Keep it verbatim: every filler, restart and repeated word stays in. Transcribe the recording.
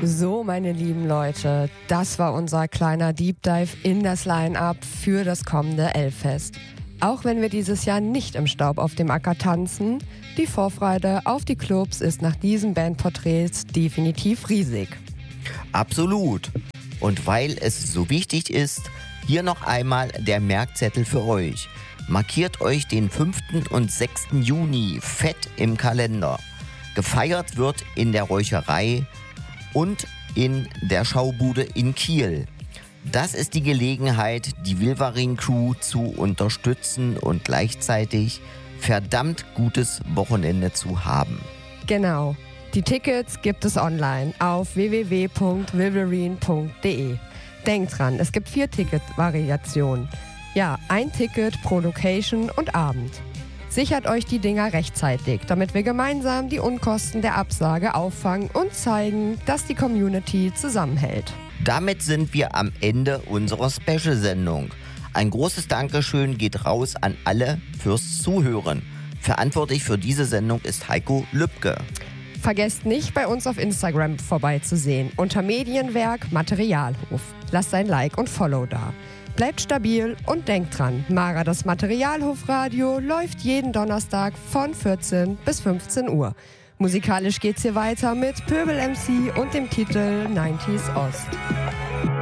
So, meine lieben Leute, das war unser kleiner Deep Dive in das Line-Up für das kommende Elbfest. Auch wenn wir dieses Jahr nicht im Staub auf dem Acker tanzen, die Vorfreude auf die Clubs ist nach diesen Bandporträts definitiv riesig. Absolut. Und weil es so wichtig ist, hier noch einmal der Merkzettel für euch. Markiert euch den fünften und sechsten Juni fett im Kalender. Gefeiert wird in der Räucherei und in der Schaubude in Kiel. Das ist die Gelegenheit, die Wilverin Crew zu unterstützen und gleichzeitig verdammt gutes Wochenende zu haben. Genau. Die Tickets gibt es online auf w w w punkt wilverine punkt d e. Denkt dran, es gibt vier Ticket-Variationen. Ja, ein Ticket pro Location und Abend. Sichert euch die Dinger rechtzeitig, damit wir gemeinsam die Unkosten der Absage auffangen und zeigen, dass die Community zusammenhält. Damit sind wir am Ende unserer Special-Sendung. Ein großes Dankeschön geht raus an alle fürs Zuhören. Verantwortlich für diese Sendung ist Heiko Lübke. Vergesst nicht, bei uns auf Instagram vorbeizusehen, unter Medienwerk Materialhof. Lasst ein Like und Follow da. Bleibt stabil und denkt dran, Mara, das Materialhofradio läuft jeden Donnerstag von vierzehn bis fünfzehn Uhr. Musikalisch geht's hier weiter mit Pöbel M C und dem Titel neunziger Ost.